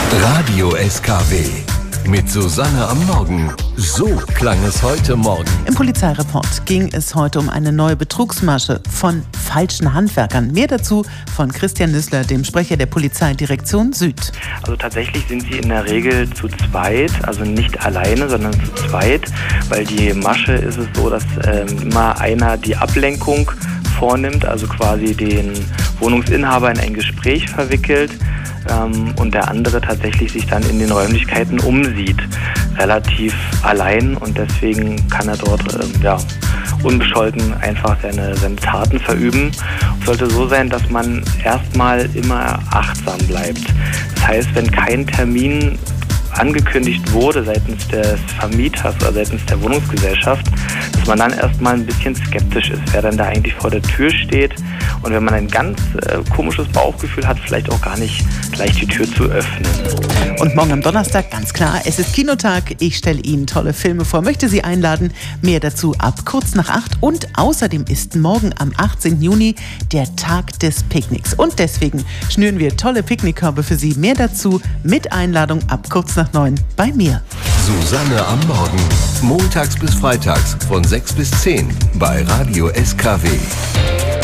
Radio SKW mit Susanne am Morgen. So klang es heute Morgen. Im Polizeireport ging es heute um eine neue Betrugsmasche von falschen Handwerkern. Mehr dazu von Christian Nüssler, dem Sprecher der Polizeidirektion Süd. Also tatsächlich sind sie in der Regel zu zweit, also nicht alleine, sondern zu zweit, weil die Masche ist es so, dass immer einer die Ablenkung vornimmt, also quasi den Wohnungsinhaber in ein Gespräch verwickelt und der andere tatsächlich sich dann in den Räumlichkeiten umsieht, relativ allein, und deswegen kann er dort unbescholten einfach seine Taten verüben. Es sollte so sein, dass man erstmal immer achtsam bleibt. Das heißt, wenn kein Termin angekündigt wurde seitens des Vermieters oder seitens der Wohnungsgesellschaft, dass man dann erstmal ein bisschen skeptisch ist, wer dann da eigentlich vor der Tür steht, und wenn man ein ganz komisches Bauchgefühl hat, vielleicht auch gar nicht gleich die Tür zu öffnen. Und morgen am Donnerstag, ganz klar, es ist Kinotag. Ich stelle Ihnen tolle Filme vor, möchte Sie einladen. Mehr dazu ab kurz nach 8. Und außerdem ist morgen am 18. Juni der Tag des Picknicks. Und deswegen schnüren wir tolle Picknickkörbe für Sie. Mehr dazu mit Einladung ab kurz nach 9 bei mir. Susanne am Morgen. Montags bis freitags von 6 bis 10 bei Radio SKW.